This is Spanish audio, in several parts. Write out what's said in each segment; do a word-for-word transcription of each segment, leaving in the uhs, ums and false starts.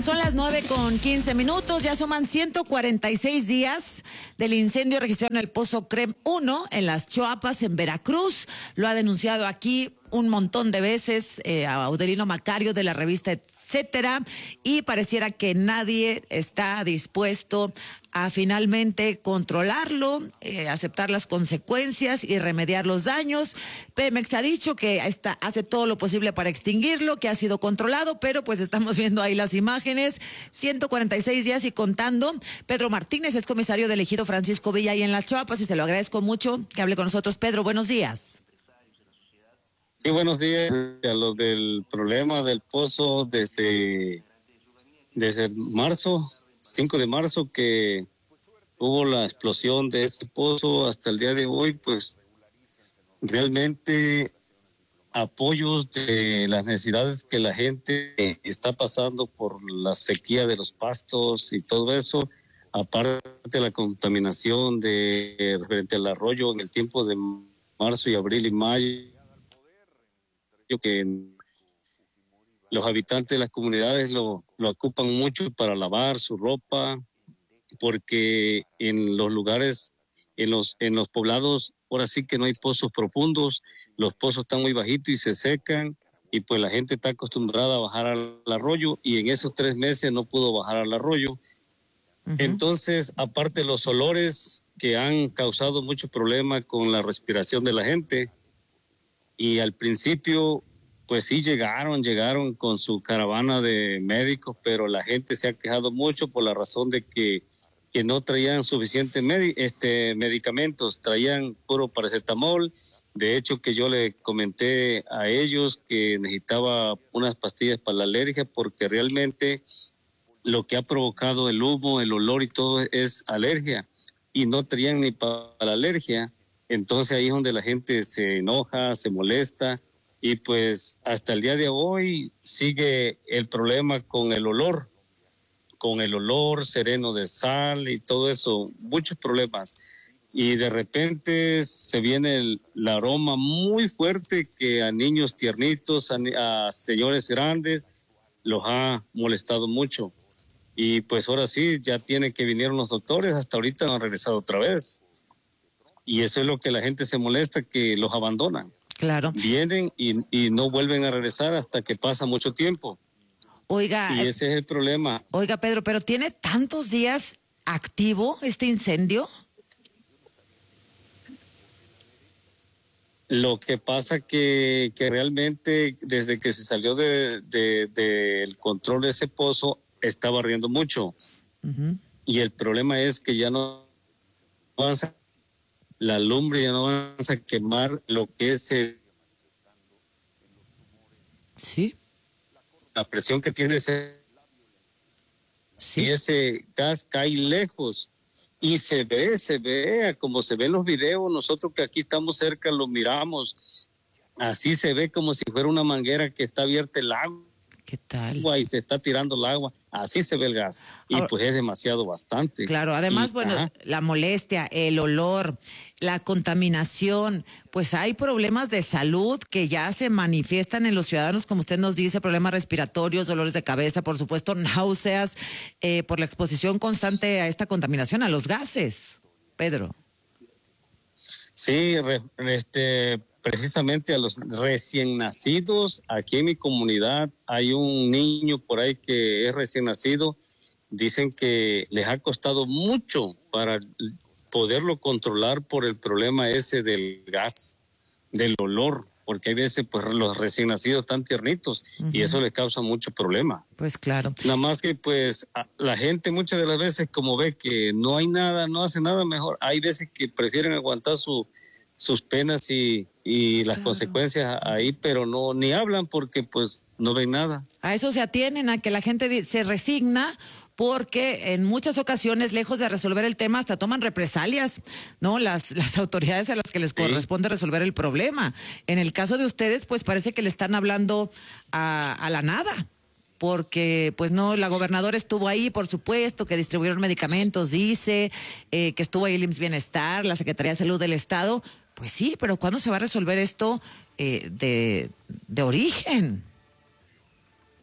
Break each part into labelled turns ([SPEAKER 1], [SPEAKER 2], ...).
[SPEAKER 1] Son las nueve con quince minutos, ya suman ciento cuarenta y seis días del incendio registrado en el Pozo Crem uno en las Choapas, en Veracruz. Lo ha denunciado aquí un montón de veces eh, a Audelino Macario de la revista Etcétera, y pareciera que nadie está dispuesto a finalmente controlarlo, eh, aceptar las consecuencias y remediar los daños. Pemex ha dicho que está, hace todo lo posible para extinguirlo, que ha sido controlado, pero pues estamos viendo ahí las imágenes, ciento cuarenta y seis días y contando. Pedro Martínez es comisario del ejido Francisco Villa ahí en las Choapas, y se lo agradezco mucho que hable con nosotros. Pedro, buenos días.
[SPEAKER 2] Sí, buenos días. A lo del problema del pozo desde, desde marzo, cinco de marzo, que hubo la explosión de ese pozo hasta el día de hoy, pues realmente apoyos de las necesidades que la gente está pasando por la sequía de los pastos y todo eso, aparte de la contaminación de referente al arroyo en el tiempo de marzo y abril y mayo, que los habitantes de las comunidades lo, lo ocupan mucho para lavar su ropa, porque en los lugares, en los, en los poblados, ahora sí que no hay pozos profundos, los pozos están muy bajitos y se secan, y pues la gente está acostumbrada a bajar al arroyo, y en esos tres meses no pudo bajar al arroyo. Uh-huh. Entonces, aparte de los olores que han causado mucho problema con la respiración de la gente, y al principio, pues sí llegaron, llegaron con su caravana de médicos, pero la gente se ha quejado mucho por la razón de que, que no traían suficientes medi- este, medicamentos, traían puro paracetamol. De hecho, que yo le comenté a ellos que necesitaba unas pastillas para la alergia, porque realmente lo que ha provocado el humo, el olor y todo es alergia, y no traían ni para la alergia. Entonces ahí es donde la gente se enoja, se molesta, y pues hasta el día de hoy sigue el problema con el olor, con el olor sereno de sal y todo eso, muchos problemas. Y de repente se viene el, el aroma muy fuerte que a niños tiernitos, a, a señores grandes, los ha molestado mucho. Y pues ahora sí, ya tienen que vinieron los doctores, hasta ahorita no han regresado otra vez. Y eso es lo que la gente se molesta, que los abandonan.
[SPEAKER 1] Claro.
[SPEAKER 2] Vienen y, y no vuelven a regresar hasta que pasa mucho tiempo.
[SPEAKER 1] Oiga.
[SPEAKER 2] Y ese es el problema.
[SPEAKER 1] Oiga, Pedro, pero ¿tiene tantos días activo este incendio?
[SPEAKER 2] Lo que pasa que, que realmente desde que se salió de, de, de el control de ese pozo, está barriendo mucho. Uh-huh. Y el problema es que ya no avanza la lumbre, ya no vamos a quemar lo que es el,
[SPEAKER 1] sí,
[SPEAKER 2] la presión que tiene ese,
[SPEAKER 1] sí.
[SPEAKER 2] Y ese gas cae lejos y se ve, se ve como se ve en los videos. Nosotros que aquí estamos cerca lo miramos, así se ve como si fuera una manguera que está abierta el agua.
[SPEAKER 1] ¿Qué tal?
[SPEAKER 2] Y se está tirando el agua, así se ve el gas. Y ahora, pues es demasiado bastante.
[SPEAKER 1] Claro, además, y, bueno, ajá. la molestia, el olor, la contaminación, pues hay problemas de salud que ya se manifiestan en los ciudadanos, como usted nos dice, problemas respiratorios, dolores de cabeza, por supuesto, náuseas, eh, por la exposición constante a esta contaminación, a los gases. Pedro.
[SPEAKER 2] Sí, re, este... precisamente a los recién nacidos, aquí en mi comunidad hay un niño por ahí que es recién nacido, dicen que les ha costado mucho para poderlo controlar por el problema ese del gas, del olor, porque hay veces pues los recién nacidos están tiernitos, uh-huh, y eso les causa mucho problema.
[SPEAKER 1] Pues claro.
[SPEAKER 2] Nada más que pues la gente muchas de las veces como ve que no hay nada, no hace nada mejor, hay veces que prefieren aguantar su sus penas y, y las claro. consecuencias ahí, pero no ni hablan porque pues no ven nada.
[SPEAKER 1] A eso se atienen, a que la gente se resigna, porque en muchas ocasiones, lejos de resolver el tema, hasta toman represalias, ¿no? Las, las autoridades a las que les sí. corresponde resolver el problema. En el caso de ustedes, pues parece que le están hablando a, a la nada. Porque, pues no, la gobernadora estuvo ahí, por supuesto, que distribuyeron medicamentos, dice, eh, que estuvo ahí el I M S S Bienestar, la Secretaría de Salud del Estado. Pues sí, pero ¿cuándo se va a resolver esto eh, de, de origen?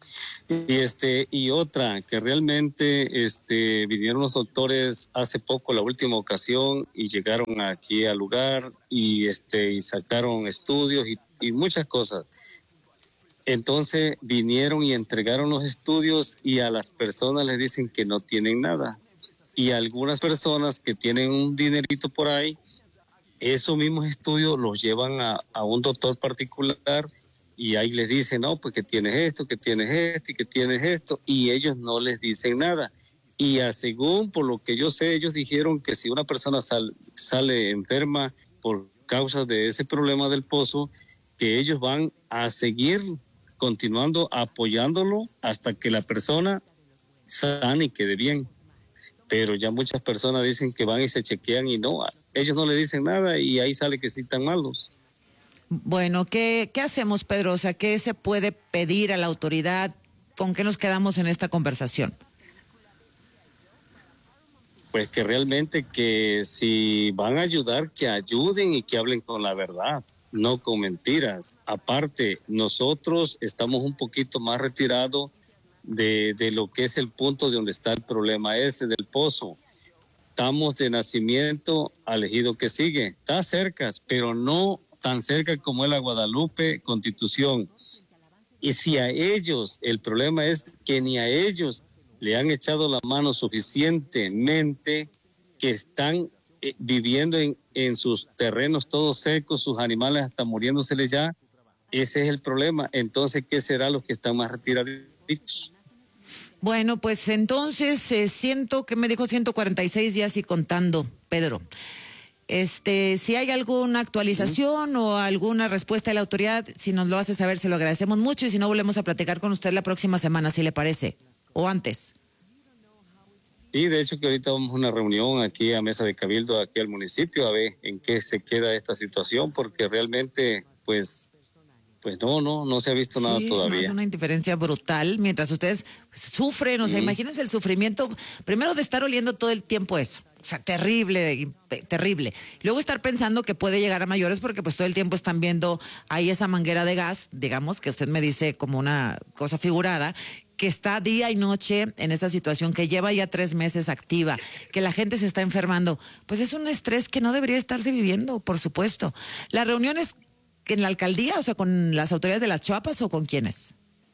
[SPEAKER 2] Y este y otra que realmente este vinieron los doctores hace poco, la última ocasión, y llegaron aquí al lugar y este y sacaron estudios y, y muchas cosas. Entonces vinieron y entregaron los estudios y a las personas les dicen que no tienen nada. Y algunas personas que tienen un dinerito por ahí, esos mismos estudios los llevan a, a un doctor particular y ahí les dicen, no, pues que tienes esto, que tienes esto y que tienes esto, y ellos no les dicen nada. Y a, según por lo que yo sé, ellos dijeron que si una persona sal, sale enferma por causa de ese problema del pozo, que ellos van a seguir continuando apoyándolo hasta que la persona sane y quede bien. Pero ya muchas personas dicen que van y se chequean y no, ellos no le dicen nada y ahí sale que sí están malos.
[SPEAKER 1] Bueno, ¿qué, qué hacemos, Pedro? O sea, ¿qué se puede pedir a la autoridad? ¿Con qué nos quedamos en esta conversación?
[SPEAKER 2] Pues que realmente que si van a ayudar, que ayuden y que hablen con la verdad, no con mentiras. Aparte, nosotros estamos un poquito más retirados de, de lo que es el punto de donde está el problema ese del pozo. Estamos de nacimiento al ejido que sigue. Está cerca, pero no tan cerca como es la Guadalupe Constitución. Y si a ellos, el problema es que ni a ellos le han echado la mano suficientemente, que están eh, viviendo en, en sus terrenos todos secos, sus animales hasta muriéndosele ya, ese es el problema. Entonces, ¿qué será los que están más retiraditos?
[SPEAKER 1] Bueno, pues entonces eh, siento que me dijo ciento cuarenta y seis días y contando, Pedro. Este, si hay alguna actualización ¿Sí? o alguna respuesta de la autoridad, si nos lo hace saber, se lo agradecemos mucho, y si no, volvemos a platicar con usted la próxima semana, si le parece, o antes.
[SPEAKER 2] Sí, de hecho que ahorita vamos a una reunión aquí a Mesa de Cabildo, aquí al municipio, a ver en qué se queda esta situación, porque realmente, pues, pues no, no, no se ha visto sí, nada todavía.
[SPEAKER 1] No, es una indiferencia brutal, mientras ustedes sufren, o sea, mm. imagínense el sufrimiento, primero de estar oliendo todo el tiempo eso. O sea, terrible, terrible. Luego estar pensando que puede llegar a mayores porque pues todo el tiempo están viendo ahí esa manguera de gas, digamos, que usted me dice como una cosa figurada, que está día y noche en esa situación, que lleva ya tres meses activa, que la gente se está enfermando. Pues es un estrés que no debería estarse viviendo, por supuesto. ¿La reunión es en la alcaldía, o sea, con las autoridades de las Chiapas o con quiénes?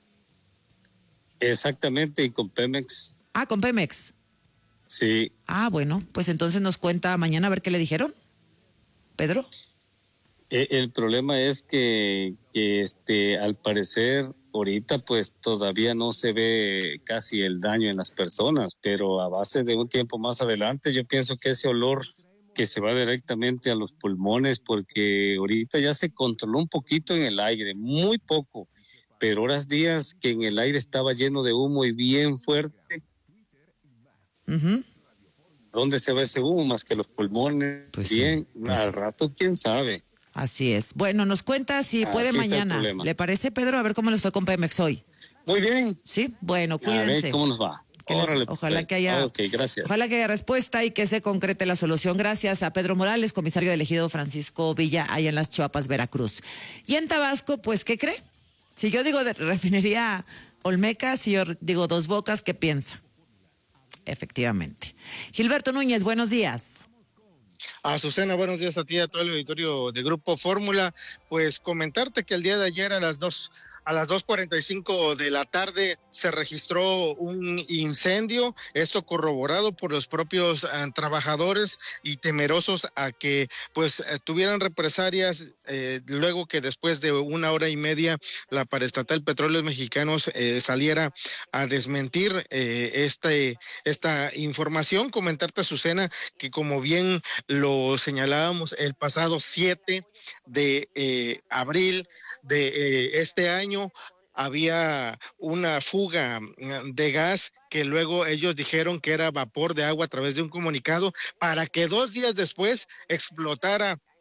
[SPEAKER 2] Exactamente, y con Pemex.
[SPEAKER 1] Ah, con Pemex.
[SPEAKER 2] Sí.
[SPEAKER 1] Ah, bueno, pues entonces nos cuenta mañana a ver qué le dijeron, Pedro.
[SPEAKER 2] El, el problema es que, que este, al parecer ahorita pues todavía no se ve casi el daño en las personas, pero a base de un tiempo más adelante yo pienso que ese olor que se va directamente a los pulmones, porque ahorita ya se controló un poquito en el aire, muy poco, pero horas días que en el aire estaba lleno de humo y bien fuerte.
[SPEAKER 1] Uh-huh.
[SPEAKER 2] ¿Dónde se ve ese humo más que los pulmones?
[SPEAKER 1] Pues
[SPEAKER 2] bien,
[SPEAKER 1] sí, pues
[SPEAKER 2] al
[SPEAKER 1] sí.
[SPEAKER 2] rato quién sabe.
[SPEAKER 1] Así es. Bueno, nos cuenta si
[SPEAKER 2] Así
[SPEAKER 1] puede mañana. ¿Le parece, Pedro? A ver cómo les fue con Pemex hoy.
[SPEAKER 2] Muy bien.
[SPEAKER 1] Sí, bueno, cuídense.
[SPEAKER 2] A ver cómo nos va.
[SPEAKER 1] Les, ojalá que haya,
[SPEAKER 2] okay, gracias.
[SPEAKER 1] Ojalá que haya respuesta y que se concrete la solución. Gracias a Pedro Morales, comisario del ejido Francisco Villa, allá en las Chiapas, Veracruz. Y en Tabasco, pues, ¿qué cree? Si yo digo de refinería Olmeca, si yo digo Dos Bocas, ¿qué piensa? Efectivamente. Gilberto Núñez, buenos días.
[SPEAKER 3] Azucena, buenos días a ti, a todo el auditorio de Grupo Fórmula. Pues comentarte que el día de ayer a las dos A las dos cuarenta y cinco de la tarde se registró un incendio, esto corroborado por los propios eh, trabajadores y temerosos a que pues eh, tuvieran represalias eh, luego que después de una hora y media la Paraestatal Petróleos Mexicanos eh, saliera a desmentir eh, este, esta información. Comentarte, Azucena, que como bien lo señalábamos el pasado siete de eh, abril de eh, este año había una fuga de gas que luego ellos dijeron que era vapor de agua a través de un comunicado para que dos días después explotara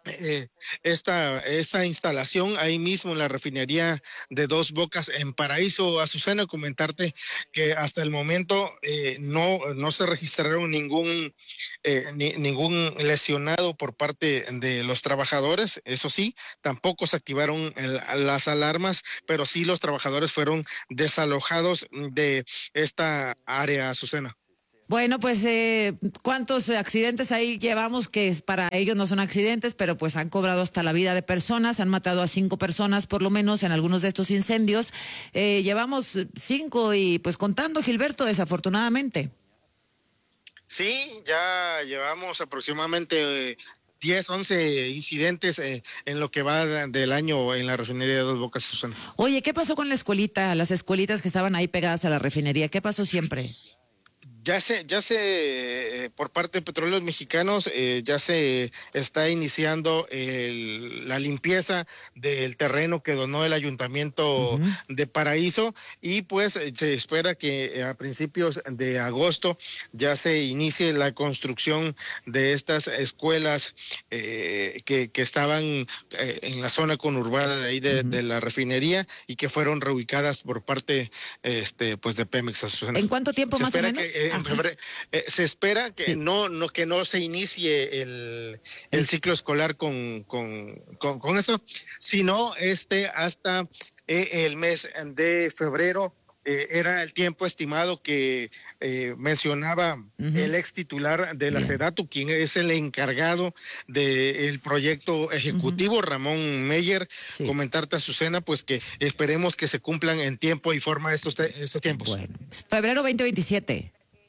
[SPEAKER 3] Eh, esta, esta instalación ahí mismo en la refinería de Dos Bocas en Paraíso. Azucena, comentarte que hasta el momento eh, no, no se registraron ningún, eh, ni, ningún lesionado por parte de los trabajadores. Eso sí, tampoco se activaron el, las alarmas, pero sí los trabajadores fueron desalojados de esta área, Azucena.
[SPEAKER 1] Bueno, pues eh, cuántos accidentes ahí llevamos que para ellos no son accidentes, pero pues han cobrado hasta la vida de personas, han matado a cinco personas por lo menos en algunos de estos incendios. Eh, llevamos cinco y pues contando, Gilberto, desafortunadamente.
[SPEAKER 3] Sí, ya llevamos aproximadamente eh, diez, once incidentes eh, en lo que va del año en la refinería de Dos Bocas, Susana.
[SPEAKER 1] Oye, ¿qué pasó con la escuelita, las escuelitas que estaban ahí pegadas a la refinería? ¿Qué pasó siempre?
[SPEAKER 3] Ya se, ya se, eh, por parte de Petróleos Mexicanos, eh, ya se está iniciando el, la limpieza del terreno que donó el Ayuntamiento uh-huh. de Paraíso, y pues se espera que a principios de agosto ya se inicie la construcción de estas escuelas eh, que, que estaban eh, en la zona conurbada de ahí de, uh-huh. de la refinería y que fueron reubicadas por parte este, pues de Pemex.
[SPEAKER 1] ¿En cuánto tiempo
[SPEAKER 3] se
[SPEAKER 1] más o menos?
[SPEAKER 3] Que, eh, Febrero, eh, se espera que sí. no, no que no se inicie el, el ciclo escolar con, con, con, con eso, sino este hasta eh, el mes de febrero. Eh, era el tiempo estimado que eh, mencionaba uh-huh. el ex titular de la yeah. SEDATU, quien es el encargado del proyecto ejecutivo, uh-huh. Ramón Meyer. Sí. Comentarte, Azucena, pues que esperemos que se cumplan en tiempo y forma estos, te- estos tiempos.
[SPEAKER 1] Bueno, febrero veinte veintisiete.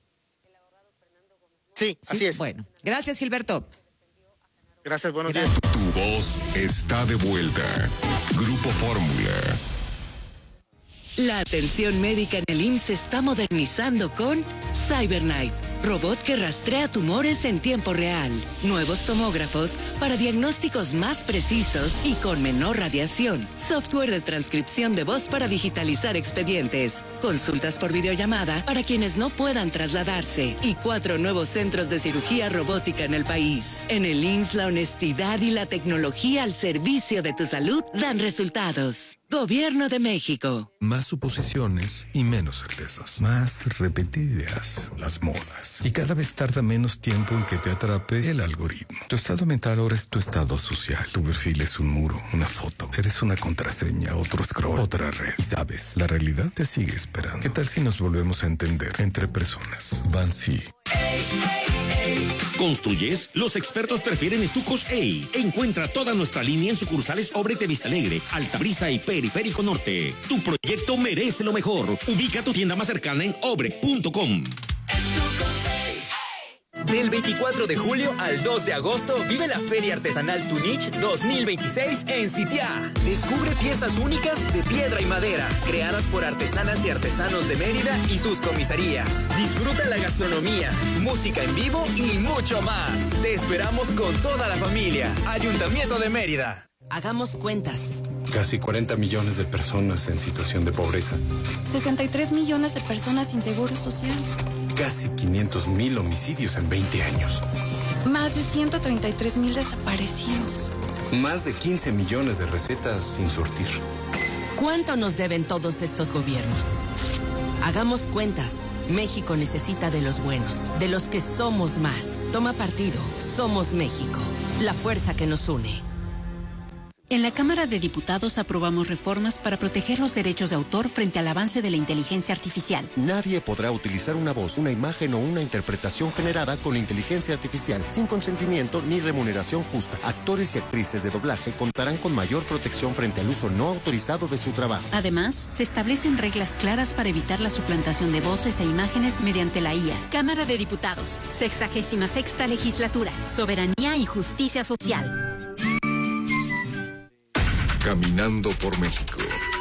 [SPEAKER 3] Sí, así sí, es.
[SPEAKER 1] Bueno, gracias, Gilberto.
[SPEAKER 3] Gracias, buenos
[SPEAKER 4] gracias.
[SPEAKER 3] días.
[SPEAKER 4] Tu voz está de vuelta. Grupo Fórmula.
[SPEAKER 5] La atención médica en el I M S S se está modernizando con CyberKnife, robot que rastrea tumores en tiempo real. Nuevos tomógrafos para diagnósticos más precisos y con menor radiación. Software de transcripción de voz para digitalizar expedientes. Consultas por videollamada para quienes no puedan trasladarse. Y cuatro nuevos centros de cirugía robótica en el país. En el I M S S la honestidad y la tecnología al servicio de tu salud dan resultados. Gobierno de México.
[SPEAKER 6] Más suposiciones y menos certezas. Más repetidas las modas. Y cada vez tarda menos tiempo en que te atrape el algoritmo. Tu estado mental ahora es tu estado social. Tu perfil es un muro, una foto. Eres una contraseña, otro scroll, otra red. Y sabes, la realidad te sigue esperando. ¿Qué tal si nos volvemos a entender entre personas? Bansi.
[SPEAKER 7] ¿Construyes? Los expertos prefieren estucos EI. Encuentra toda nuestra línea en sucursales Obrete Vista Alegre, Altabrisa y Periférico Norte. Tu proyecto merece lo mejor. Ubica tu tienda más cercana en obre punto com.
[SPEAKER 8] Del veinticuatro de julio al dos de agosto, vive la Feria Artesanal Tunich dos mil veintiséis en Sitiá. Descubre piezas únicas de piedra y madera, creadas por artesanas y artesanos de Mérida y sus comisarías. Disfruta la gastronomía, música en vivo y mucho más. Te esperamos con toda la familia. Ayuntamiento de Mérida.
[SPEAKER 5] Hagamos cuentas.
[SPEAKER 9] Casi cuarenta millones de personas en situación de pobreza.
[SPEAKER 10] sesenta y tres millones de personas sin seguro social.
[SPEAKER 9] Casi quinientos mil homicidios en veinte años.
[SPEAKER 10] Más de ciento treinta y tres mil desaparecidos.
[SPEAKER 9] Más de quince millones de recetas sin surtir.
[SPEAKER 5] ¿Cuánto nos deben todos estos gobiernos? Hagamos cuentas. México necesita de los buenos, de los que somos más. Toma partido. Somos México. La fuerza que nos une.
[SPEAKER 11] En la Cámara de Diputados aprobamos reformas para proteger los derechos de autor frente al avance de la inteligencia artificial.
[SPEAKER 12] Nadie podrá utilizar una voz, una imagen o una interpretación generada con inteligencia artificial sin consentimiento ni remuneración justa. Actores y actrices de doblaje contarán con mayor protección frente al uso no autorizado de su trabajo.
[SPEAKER 11] Además, se establecen reglas claras para evitar la suplantación de voces e imágenes mediante la I A.
[SPEAKER 13] Cámara de Diputados, sexagésima sexta legislatura, soberanía y justicia social.
[SPEAKER 4] Caminando por México.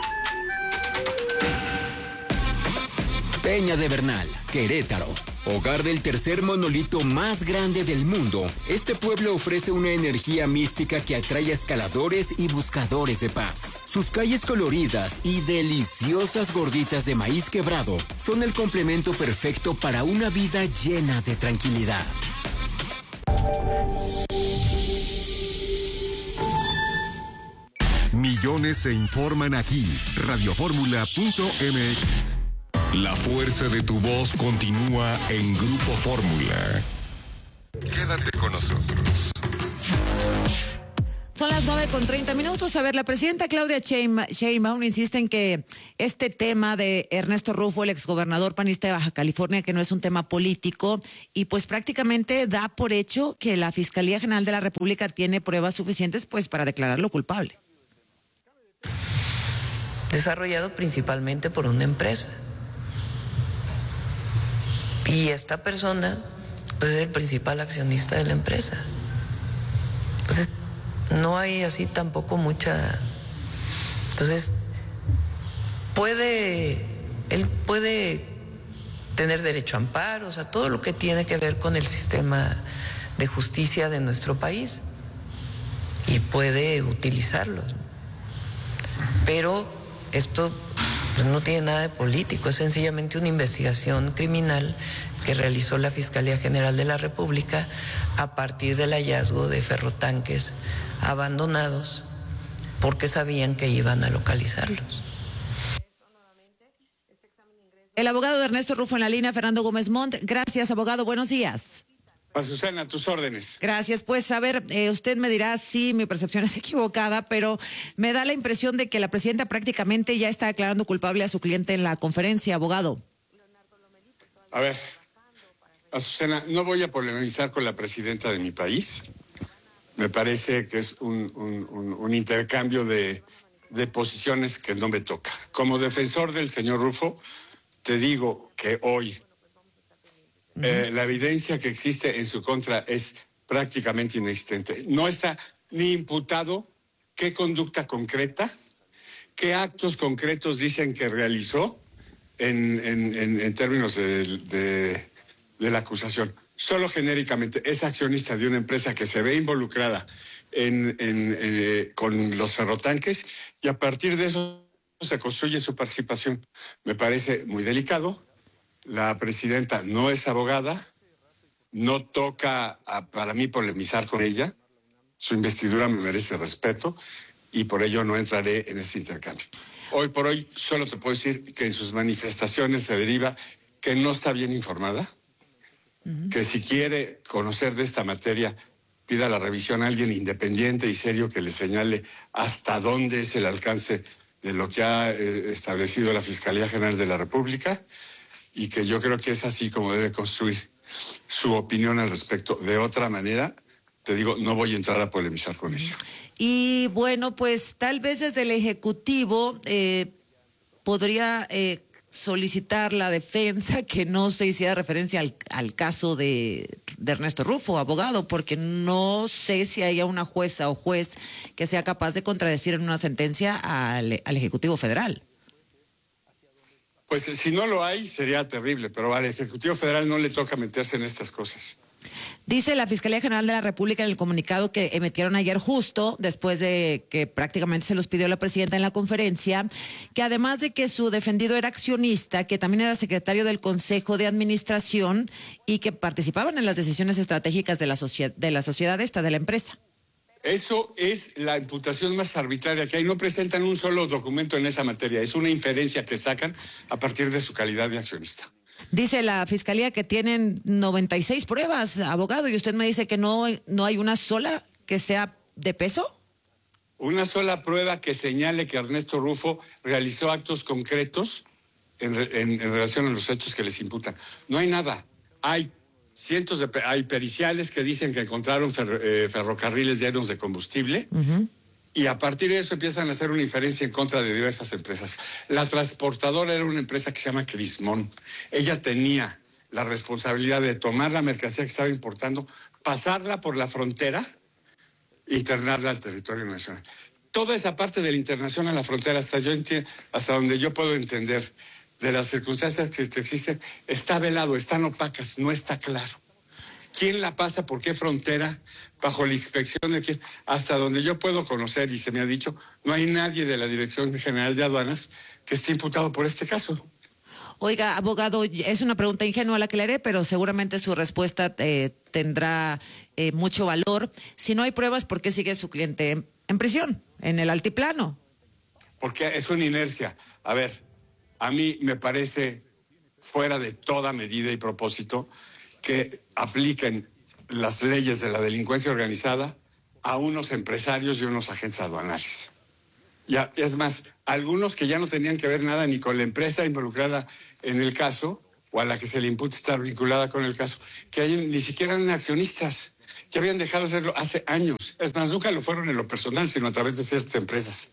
[SPEAKER 14] Peña de Bernal, Querétaro. Hogar del tercer monolito más grande del mundo, este pueblo ofrece una energía mística que atrae a escaladores y buscadores de paz. Sus calles coloridas y deliciosas gorditas de maíz quebrado son el complemento perfecto para una vida llena de tranquilidad.
[SPEAKER 4] millones se informan aquí. radio fórmula punto m x. La fuerza de tu voz continúa en Grupo Fórmula. Quédate con nosotros.
[SPEAKER 1] Son las nueve con treinta minutos. A ver, la presidenta Claudia Sheinbaum insiste en que este tema de Ernesto Rufo, el exgobernador panista de Baja California, que no es un tema político, y pues prácticamente da por hecho que la Fiscalía General de la República tiene pruebas suficientes pues para declararlo culpable.
[SPEAKER 15] Desarrollado principalmente por una empresa. Y esta persona pues, es el principal accionista de la empresa. Entonces, no hay así tampoco mucha... Entonces, puede, él puede tener derecho a amparo, o sea, todo lo que tiene que ver con el sistema de justicia de nuestro país, y puede utilizarlo. Pero esto pues, no tiene nada de político, es sencillamente una investigación criminal que realizó la Fiscalía General de la República a partir del hallazgo de ferrotanques abandonados porque sabían que iban a localizarlos.
[SPEAKER 1] El abogado de Ernesto Rufo en la línea, Fernando Gómez Montt. Gracias, abogado. Buenos días.
[SPEAKER 16] Susana, a tus órdenes.
[SPEAKER 1] Gracias. Pues, a ver, eh, usted me dirá si mi percepción es equivocada, pero me da la impresión de que la presidenta prácticamente ya está declarando culpable a su cliente en la conferencia, abogado.
[SPEAKER 16] A ver, Azucena, no voy a polemizar con la presidenta de mi país. Me parece que es un, un, un, un intercambio de, de posiciones que no me toca. Como defensor del señor Rufo, te digo que hoy eh, la evidencia que existe en su contra es prácticamente inexistente. No está ni imputado qué conducta concreta, qué actos concretos dicen que realizó en, en, en, en términos de, de, de la acusación. Solo genéricamente es accionista de una empresa que se ve involucrada en, en, eh, con los ferrotanques, y a partir de eso se construye su participación. Me parece muy delicado. La presidenta no es abogada, no toca a, para mí polemizar con ella. Su investidura me merece respeto y por ello no entraré en ese intercambio. Hoy por hoy solo te puedo decir que en sus manifestaciones se deriva que no está bien informada, que si quiere conocer de esta materia, pida la revisión a alguien independiente y serio que le señale hasta dónde es el alcance de lo que ha eh, establecido la Fiscalía General de la República, y que yo creo que es así como debe construir su opinión al respecto. De otra manera, te digo, no voy a entrar a polemizar con ella.
[SPEAKER 1] Y bueno, pues tal vez desde el Ejecutivo eh, podría... Eh, solicitar la defensa que no se hiciera referencia al, al caso de, de Ernesto Rufo, abogado, porque no sé si haya una jueza o juez que sea capaz de contradecir en una sentencia al, al Ejecutivo Federal.
[SPEAKER 16] Pues si no lo hay, sería terrible, pero al Ejecutivo Federal no le toca meterse en estas cosas.
[SPEAKER 1] Dice la Fiscalía General de la República en el comunicado que emitieron ayer justo después de que prácticamente se los pidió la presidenta en la conferencia, que además de que su defendido era accionista, que también era secretario del Consejo de Administración y que participaban en las decisiones estratégicas de la, socie- de la sociedad esta, de la empresa.
[SPEAKER 16] Eso es la imputación más arbitraria que hay. No presentan un solo documento en esa materia. Es una inferencia que sacan a partir de su calidad de accionista.
[SPEAKER 1] Dice la Fiscalía que tienen noventa y seis pruebas, abogado, y usted me dice que no, no hay una sola que sea de peso.
[SPEAKER 16] Una sola prueba que señale que Ernesto Rufo realizó actos concretos en, en, en relación a los hechos que les imputan. No hay nada. Hay cientos de hay periciales que dicen que encontraron fer, eh, ferrocarriles llenos de combustible. Uh-huh. Y a partir de eso empiezan a hacer una inferencia en contra de diversas empresas. La transportadora era una empresa que se llama Crismón. Ella tenía la responsabilidad de tomar la mercancía que estaba importando, pasarla por la frontera, internarla al territorio nacional. Toda esa parte de la internación a la frontera, hasta yo entiendo, hasta donde yo puedo entender de las circunstancias que, que existen, está velado, están opacas, no está claro. ¿Quién la pasa? ¿Por qué frontera? ¿Bajo la inspección de quién? Hasta donde yo puedo conocer, y se me ha dicho, no hay nadie de la Dirección General de Aduanas que esté imputado por este caso.
[SPEAKER 1] Oiga, abogado, es una pregunta ingenua la que le haré, pero seguramente su respuesta eh, tendrá eh, mucho valor. Si no hay pruebas, ¿por qué sigue su cliente en, en prisión, en el altiplano?
[SPEAKER 16] porque es una inercia. A ver, a mí me parece fuera de toda medida y propósito que apliquen las leyes de la delincuencia organizada a unos empresarios y unos agentes aduanales. Ya, es más, algunos que ya no tenían que ver nada ni con la empresa involucrada en el caso, o a la que se le imputa estar vinculada con el caso, que hay, ni siquiera eran accionistas, ya habían dejado de serlo hace años. Es más, nunca lo fueron en lo personal, sino a través de ciertas empresas.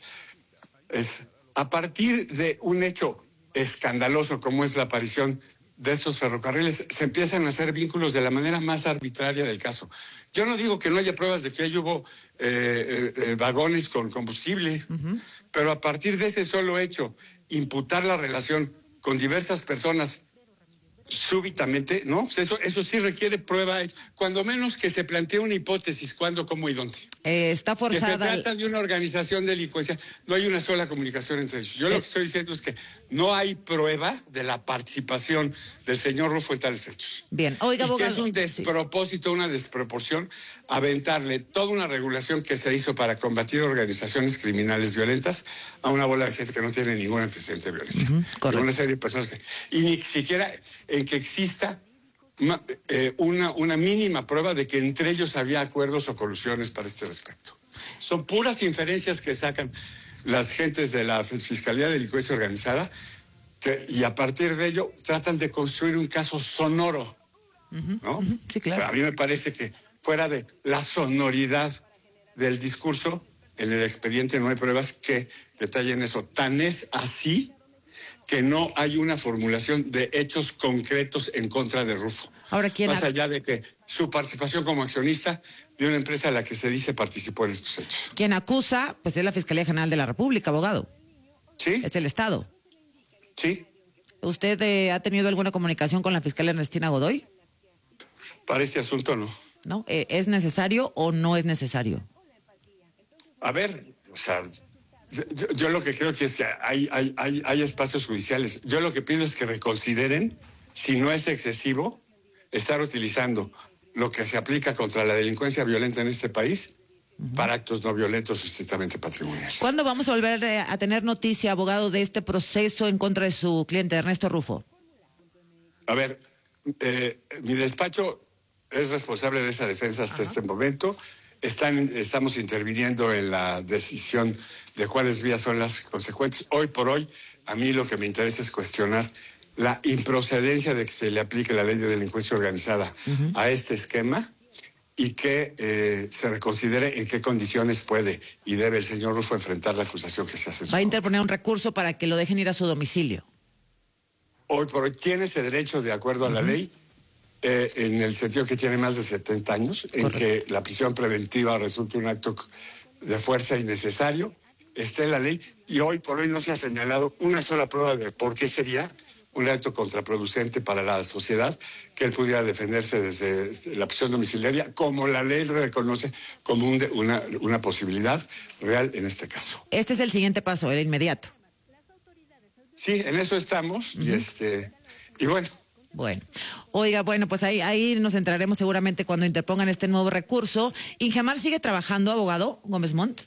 [SPEAKER 16] Es, a partir de un hecho escandaloso como es la aparición de estos ferrocarriles, se empiezan a hacer vínculos de la manera más arbitraria del caso. Yo no digo que no haya pruebas de que ahí hubo eh, eh, vagones con combustible, uh-huh. pero a partir de ese solo hecho, imputar la relación con diversas personas súbitamente, ¿no? Pues eso, eso sí requiere prueba, cuando menos que se plantee una hipótesis, cuándo, cómo y dónde.
[SPEAKER 1] Eh, está forzada.
[SPEAKER 16] Que se trata de una organización delincuencial, no hay una sola comunicación entre ellos. Yo eh. lo que estoy diciendo es que no hay prueba de la participación del señor Rufo en tales hechos.
[SPEAKER 1] Bien, oiga,
[SPEAKER 16] y
[SPEAKER 1] abogado.
[SPEAKER 16] que es un despropósito, sí. una desproporción, aventarle toda una regulación que se hizo para combatir organizaciones criminales violentas a una bola de gente que no tiene ningún antecedente de violencia. Uh-huh, una serie de personas que... Y ni siquiera en que exista una, eh, una, una mínima prueba de que entre ellos había acuerdos o colusiones para este respecto. Son puras inferencias que sacan las gentes de la Fiscalía de Delincuencia Organizada que, y a partir de ello tratan de construir un caso sonoro, ¿no?
[SPEAKER 1] Uh-huh, sí, claro.
[SPEAKER 16] Pero a mí me parece que fuera de la sonoridad del discurso, en el expediente no hay pruebas que detallen eso. Tan es así que no hay una formulación de hechos concretos en contra de Rufo.
[SPEAKER 1] Ahora, ¿quién
[SPEAKER 16] Más
[SPEAKER 1] ha...
[SPEAKER 16] allá de que su participación como accionista de una empresa a la que se dice participó en estos hechos.
[SPEAKER 1] Quien acusa, pues es la Fiscalía General de la República, abogado.
[SPEAKER 16] Sí.
[SPEAKER 1] Es el Estado.
[SPEAKER 16] Sí.
[SPEAKER 1] ¿Usted eh, ha tenido alguna comunicación con la fiscal Ernestina Godoy?
[SPEAKER 16] Para este asunto no.
[SPEAKER 1] ¿No? Eh, ¿Es necesario o no es necesario?
[SPEAKER 16] A ver, o sea, yo, yo lo que creo que es que hay, hay, hay, hay espacios judiciales. Yo lo que pido es que reconsideren, si no es excesivo, estar utilizando lo que se aplica contra la delincuencia violenta en este país uh-huh. para actos no violentos estrictamente patrimoniales.
[SPEAKER 1] ¿Cuándo vamos a volver a tener noticia, abogado, de este proceso en contra de su cliente Ernesto Rufo?
[SPEAKER 16] A ver, eh, mi despacho es responsable de esa defensa hasta uh-huh. este momento. Están, estamos interviniendo en la decisión de cuáles vías son las consecuentes. Hoy por hoy, a mí lo que me interesa es cuestionar la improcedencia de que se le aplique la ley de delincuencia organizada uh-huh. a este esquema y que eh, se reconsidere en qué condiciones puede y debe el señor Rufo enfrentar la acusación que se hace.
[SPEAKER 1] Va a interponer un recurso para que lo dejen ir a su domicilio.
[SPEAKER 16] Hoy por hoy tiene ese derecho de acuerdo a la uh-huh. ley, eh, en el sentido que tiene más de setenta años, en Correcto. Que la prisión preventiva resulta un acto de fuerza innecesario, está en la ley y hoy por hoy no se ha señalado una sola prueba de por qué sería un acto contraproducente para la sociedad que él pudiera defenderse desde la prisión domiciliaria, como la ley lo reconoce como un de, una, una posibilidad real en este caso.
[SPEAKER 1] Este es el siguiente paso, el inmediato.
[SPEAKER 16] Sí, en eso estamos uh-huh. y este y bueno.
[SPEAKER 1] Bueno, oiga, bueno, pues ahí, ahí nos entraremos seguramente cuando interpongan este nuevo recurso. ¿Ingemar sigue trabajando, abogado Gómez Montt?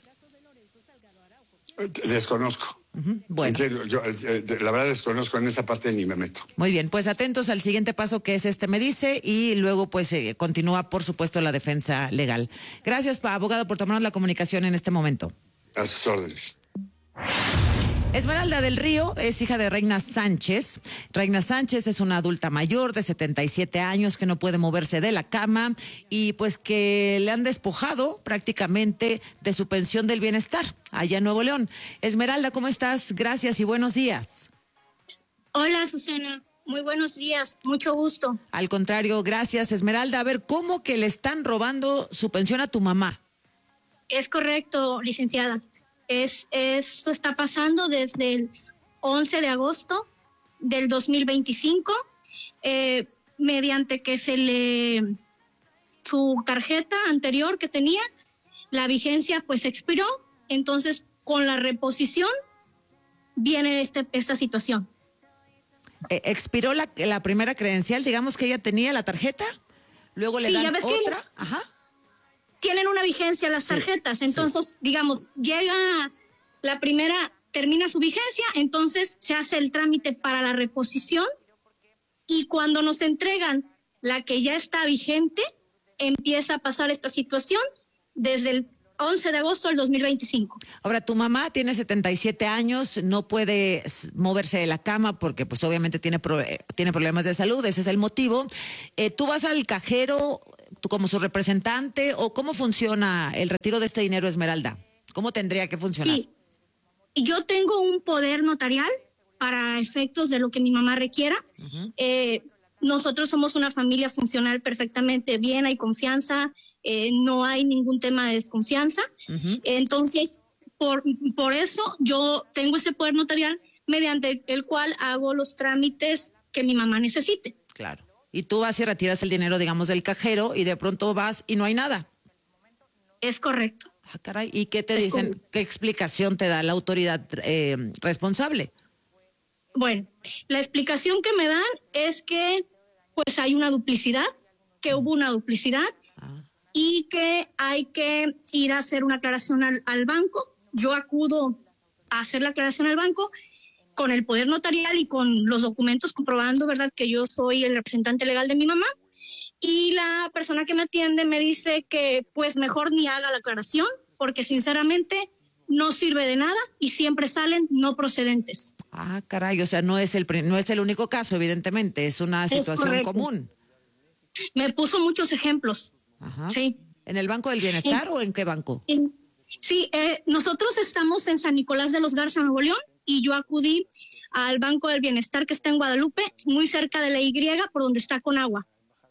[SPEAKER 16] Desconozco.
[SPEAKER 1] Uh-huh. Bueno.
[SPEAKER 16] Yo, yo, la verdad desconozco, en esa parte ni me meto.
[SPEAKER 1] Muy bien, pues atentos al siguiente paso que es este, me dice, y luego pues eh, continúa, por supuesto, la defensa legal. Gracias, abogado, por tomarnos la comunicación en este momento.
[SPEAKER 16] A sus órdenes.
[SPEAKER 1] Esmeralda del Río es hija de Reina Sánchez. Reina Sánchez es una adulta mayor de setenta y siete años que no puede moverse de la cama y pues que le han despojado prácticamente de su pensión del bienestar allá en Nuevo León. Esmeralda, ¿cómo estás? Gracias y buenos días.
[SPEAKER 17] Hola, Susana. Muy buenos días. Mucho gusto.
[SPEAKER 1] Al contrario, gracias, Esmeralda. A ver, ¿cómo que le están robando su pensión a tu mamá?
[SPEAKER 17] Es correcto, licenciada. Es, esto está pasando desde el once de agosto del dos mil veinticinco, eh, mediante que se le, su tarjeta anterior que tenía, la vigencia pues expiró, entonces con la reposición viene este, esta situación.
[SPEAKER 1] Eh, expiró la, la primera credencial, digamos que ella tenía la tarjeta, luego le
[SPEAKER 17] sí,
[SPEAKER 1] dan
[SPEAKER 17] ya ves
[SPEAKER 1] otra,
[SPEAKER 17] que
[SPEAKER 1] ajá.
[SPEAKER 17] Tienen una vigencia las tarjetas, sí, entonces, sí. digamos, llega la primera termina su vigencia, entonces se hace el trámite para la reposición y cuando nos entregan la que ya está vigente, empieza a pasar esta situación desde el once de agosto del dos mil veinticinco.
[SPEAKER 1] Ahora, tu mamá tiene setenta y siete años, no puede moverse de la cama porque pues obviamente tiene, pro, tiene problemas de salud, ese es el motivo. Eh, ¿Tú vas al cajero tú como su representante o cómo funciona el retiro de este dinero, Esmeralda? ¿Cómo tendría que funcionar?
[SPEAKER 17] Sí, yo tengo un poder notarial para efectos de lo que mi mamá requiera. Uh-huh. Eh, nosotros somos una familia funcional perfectamente bien, hay confianza, eh, no hay ningún tema de desconfianza. Uh-huh. Entonces, por, por eso yo tengo ese poder notarial mediante el cual hago los trámites que mi mamá necesite.
[SPEAKER 1] Claro. Y tú vas y retiras el dinero, digamos, del cajero y de pronto vas y no hay nada.
[SPEAKER 17] Es correcto.
[SPEAKER 1] Ah, caray. ¿Y qué te es dicen? Correcto. ¿Qué explicación te da la autoridad eh, responsable?
[SPEAKER 17] Bueno, la explicación que me dan es que pues hay una duplicidad, que hubo una duplicidad ah. y que hay que ir a hacer una aclaración al, al banco. Yo acudo a hacer la aclaración al banco con el poder notarial y con los documentos comprobando, ¿verdad?, que yo soy el representante legal de mi mamá. Y la persona que me atiende me dice que pues mejor ni haga la aclaración porque sinceramente no sirve de nada y siempre salen no procedentes.
[SPEAKER 1] Ah, caray, o sea, no es el no es el único caso, evidentemente, es una situación es común.
[SPEAKER 17] Me puso muchos ejemplos.
[SPEAKER 1] Ajá.
[SPEAKER 17] Sí.
[SPEAKER 1] ¿En el Banco del Bienestar en, o en qué banco?
[SPEAKER 17] En, sí, eh, nosotros estamos en San Nicolás de los Garza, Nuevo León, y yo acudí al Banco del Bienestar que está en Guadalupe, muy cerca de la Y, por donde está Conagua.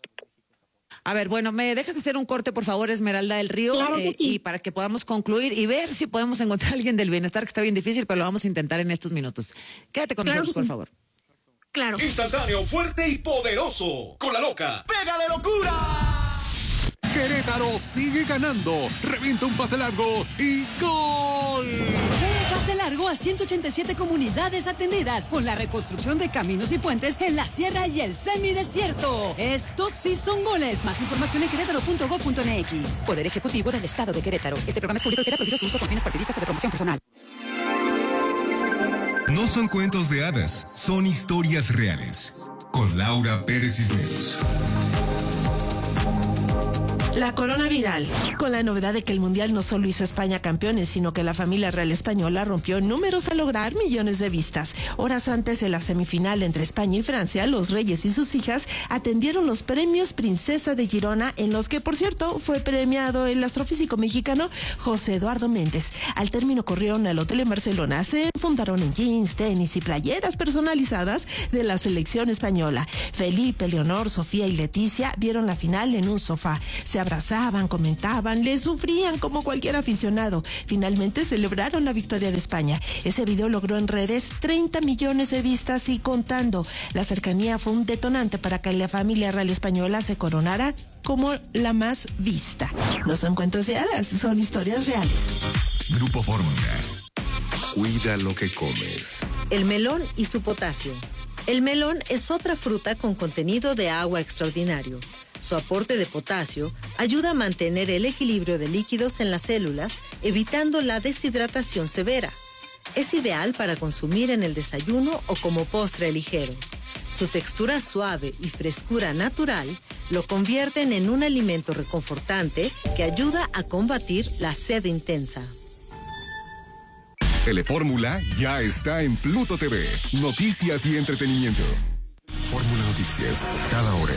[SPEAKER 1] A ver, bueno, ¿me dejas hacer un corte, por favor, Esmeralda del Río?
[SPEAKER 17] Claro que
[SPEAKER 1] eh,
[SPEAKER 17] sí.
[SPEAKER 1] Y para que podamos concluir y ver si podemos encontrar a alguien del bienestar, que está bien difícil, pero lo vamos a intentar en estos minutos. Quédate con
[SPEAKER 17] claro
[SPEAKER 1] nosotros,
[SPEAKER 17] sí.
[SPEAKER 1] por favor.
[SPEAKER 17] Claro.
[SPEAKER 18] Instantáneo, fuerte y poderoso. Con la loca.
[SPEAKER 19] ¡Pega de locura! Querétaro sigue ganando. Revienta un pase largo y ¡gol!
[SPEAKER 20] Pase largo a ciento ochenta y siete comunidades atendidas con la reconstrucción de caminos y puentes en la sierra y el semidesierto. Estos sí son goles. Más información en querétaro punto gob punto eme equis. Poder Ejecutivo del Estado de Querétaro. Este programa es público y queda prohibido su uso con fines partidistas o de promoción personal.
[SPEAKER 4] No son cuentos de hadas, son historias reales. Con Laura Pérez Cisneros.
[SPEAKER 21] La corona viral, con la novedad de que el Mundial no solo hizo a España campeones, sino que la familia real española rompió números a lograr millones de vistas. Horas antes de la semifinal entre España y Francia, los reyes y sus hijas atendieron los premios Princesa de Girona, en los que, por cierto, fue premiado el astrofísico mexicano José Eduardo Méndez. Al término corrieron al hotel en Barcelona, se fundaron en jeans, tenis y playeras personalizadas de la selección española. Felipe, Leonor, Sofía y Leticia vieron la final en un sofá. Se abrazaban, comentaban, le sufrían como cualquier aficionado. Finalmente celebraron la victoria de España. Ese video logró en redes treinta millones de vistas y contando. La cercanía fue un detonante para que la familia real española se coronara como la más vista. No son cuentos de hadas, son historias reales.
[SPEAKER 4] Grupo Fórmula. Cuida lo que comes.
[SPEAKER 22] El melón y su potasio. El melón es otra fruta con contenido de agua extraordinario. Su aporte de potasio ayuda a mantener el equilibrio de líquidos en las células, evitando la deshidratación severa. Es ideal para consumir en el desayuno o como postre ligero. Su textura suave y frescura natural lo convierten en un alimento reconfortante que ayuda a combatir la sed intensa.
[SPEAKER 4] Telefórmula ya está en Pluto T V. Noticias y entretenimiento. Fórmula Noticias, cada hora.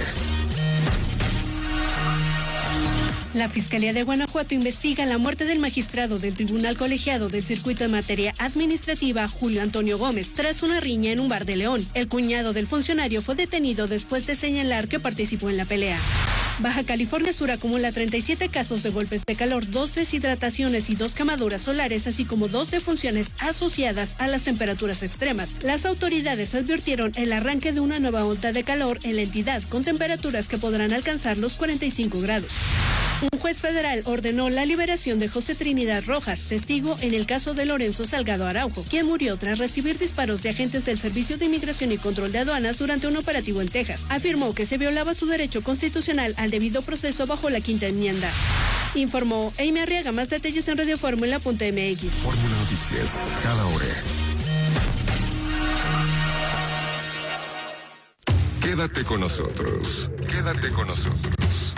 [SPEAKER 23] La Fiscalía de Guanajuato investiga la muerte del magistrado del Tribunal Colegiado del Circuito en Materia Administrativa, Julio Antonio Gómez, tras una riña en un bar de León. El cuñado del funcionario fue detenido después de señalar que participó en la pelea. Baja California Sur acumula treinta y siete casos de golpes de calor, dos deshidrataciones y dos quemaduras solares, así como dos defunciones asociadas a las temperaturas extremas. Las autoridades advirtieron el arranque de una nueva ola de calor en la entidad, con temperaturas que podrán alcanzar los cuarenta y cinco grados. Un juez federal ordenó la liberación de José Trinidad Rojas, testigo en el caso de Lorenzo Salgado Araujo, quien murió tras recibir disparos de agentes del Servicio de Inmigración y Control de Aduanas durante un operativo en Texas. Afirmó que se violaba su derecho constitucional al debido proceso bajo la quinta enmienda. Informó Amy Arriaga. Más detalles en radioformula punto m x.
[SPEAKER 4] Fórmula Noticias, cada hora. Quédate con nosotros. Quédate con nosotros.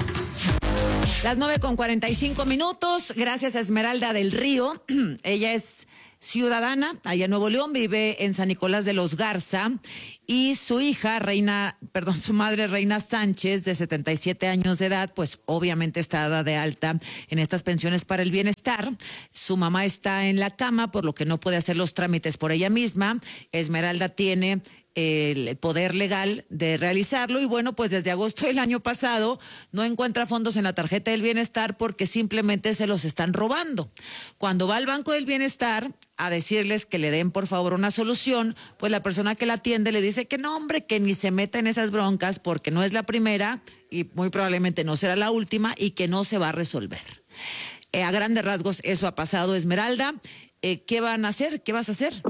[SPEAKER 1] Las nueve con cuarenta y cinco minutos. Gracias a Esmeralda del Río. Ella es ciudadana allá en Nuevo León, vive en San Nicolás de los Garza, y su hija, Reina, perdón, su madre, Reina Sánchez, de setenta y siete años de edad, pues obviamente está dada de alta en estas pensiones para el bienestar. Su mamá está en la cama, por lo que no puede hacer los trámites por ella misma. Esmeralda tiene el poder legal de realizarlo y bueno, pues desde agosto del año pasado no encuentra fondos en la tarjeta del bienestar porque simplemente se los están robando. Cuando va al Banco del Bienestar a decirles que le den por favor una solución, pues la persona que la atiende le dice que no, hombre, que ni se meta en esas broncas porque no es la primera y muy probablemente no será la última y que no se va a resolver. Eh, a grandes rasgos eso ha pasado, Esmeralda. Eh, ¿Qué van a hacer? ¿Qué vas a hacer?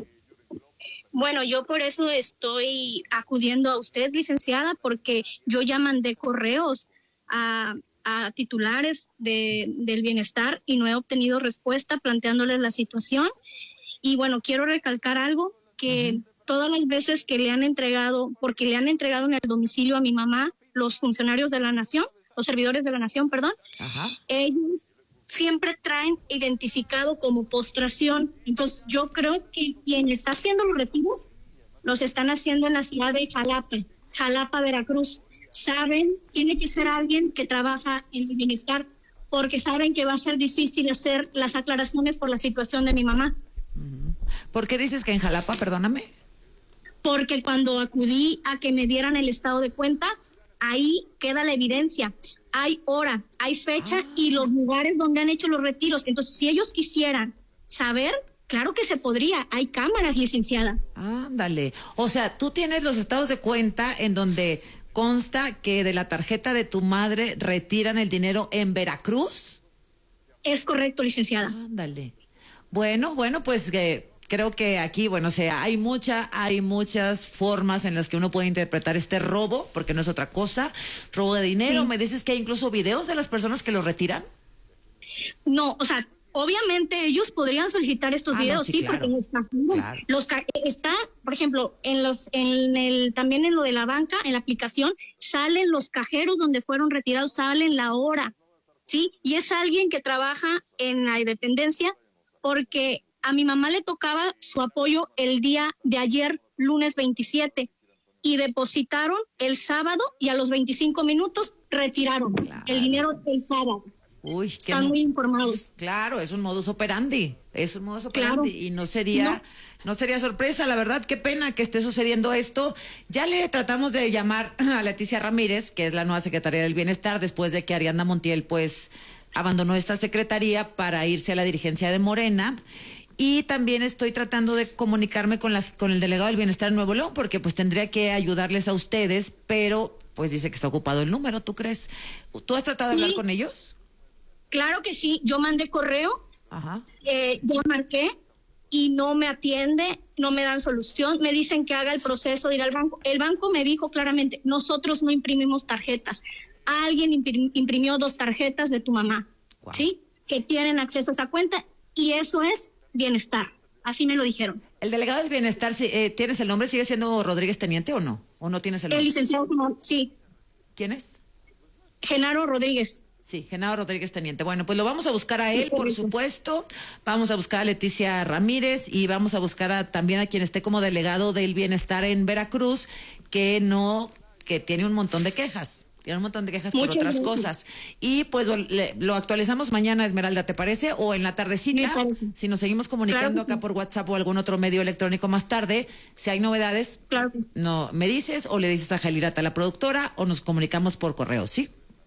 [SPEAKER 17] Bueno, yo por eso estoy acudiendo a usted, licenciada, porque yo ya mandé correos a, a titulares de, del bienestar y no he obtenido respuesta planteándoles la situación. Y bueno, quiero recalcar algo, que uh-huh. todas las veces que le han entregado, porque le han entregado en el domicilio a mi mamá, los funcionarios de la nación, los servidores de la nación, perdón, uh-huh. ellos siempre traen identificado como postración. Entonces yo creo que quien está haciendo los retiros los están haciendo en la ciudad de Jalapa, Jalapa, Veracruz. Saben, tiene que ser alguien que trabaja en el bienestar, porque saben que va a ser difícil hacer las aclaraciones por la situación de mi mamá.
[SPEAKER 1] ¿Por qué dices que en Jalapa, perdóname?
[SPEAKER 17] Porque cuando acudí a que me dieran el estado de cuenta, ahí queda la evidencia. Hay hora, hay fecha ah. y los lugares donde han hecho los retiros. Entonces, si ellos quisieran saber, claro que se podría. Hay cámaras, licenciada.
[SPEAKER 1] Ándale. O sea, tú tienes los estados de cuenta en donde consta que de la tarjeta de tu madre retiran el dinero en Veracruz.
[SPEAKER 17] Es correcto, licenciada.
[SPEAKER 1] Ándale. Bueno, bueno, pues eh, creo que aquí, bueno, o sea, hay mucha, hay muchas formas en las que uno puede interpretar este robo, porque no es otra cosa, robo de dinero. Sí. ¿Me dices que hay incluso videos de las personas que lo retiran?
[SPEAKER 17] No, o sea, obviamente ellos podrían solicitar estos ah, videos, no, sí, sí claro. porque los cajeros, claro. los ca está, por ejemplo, en los, en el, también en lo de la banca, en la aplicación, salen los cajeros donde fueron retirados, salen la hora, sí, y es alguien que trabaja en la dependencia, porque a mi mamá le tocaba su apoyo el día de ayer, lunes veintisiete, y depositaron el sábado y a los veinticinco minutos retiraron claro. el dinero el sábado.
[SPEAKER 1] Uy,
[SPEAKER 17] Están muy informados.
[SPEAKER 1] Claro, es un modus operandi, es un modus operandi claro. y no sería, no. no sería sorpresa, la verdad, qué pena que esté sucediendo esto. Ya le tratamos de llamar a Leticia Ramírez, que es la nueva secretaria del Bienestar, después de que Ariadna Montiel, pues, abandonó esta secretaría para irse a la dirigencia de Morena. Y también estoy tratando de comunicarme con la con el delegado del Bienestar en Nuevo León, porque pues tendría que ayudarles a ustedes, pero pues dice que está ocupado el número, ¿tú crees? ¿Tú has tratado sí. de hablar con ellos?
[SPEAKER 17] Claro que sí, yo mandé correo,
[SPEAKER 1] Ajá.
[SPEAKER 17] Eh, ya marqué y no me atiende, no me dan solución, me dicen que haga el proceso de ir al banco. El banco me dijo claramente, nosotros no imprimimos tarjetas. Alguien imprimió dos tarjetas de tu mamá, wow. ¿sí? Que tienen acceso a esa cuenta y eso es bienestar. Así me lo dijeron.
[SPEAKER 1] ¿El delegado del Bienestar, eh, tienes el nombre, sigue siendo Rodríguez Teniente o no? ¿O no tienes el nombre?
[SPEAKER 17] El licenciado, sí.
[SPEAKER 1] ¿Quién es?
[SPEAKER 17] Genaro Rodríguez.
[SPEAKER 1] Sí, Genaro Rodríguez Teniente. Bueno, pues lo vamos a buscar a él, por supuesto. Vamos a buscar a Leticia Ramírez y vamos a buscar a, también a quien esté como delegado del Bienestar en Veracruz, que no, que tiene un montón de quejas. Tiene un montón de quejas Muchas por otras gracias. cosas. Y pues lo, le, lo actualizamos mañana, Esmeralda, ¿te parece? O en la tardecita, si nos seguimos comunicando claro. acá por WhatsApp o algún otro medio electrónico más tarde, si hay novedades,
[SPEAKER 17] claro.
[SPEAKER 1] no me dices o le dices a Jalirata, la productora, o nos comunicamos por correo, ¿sí?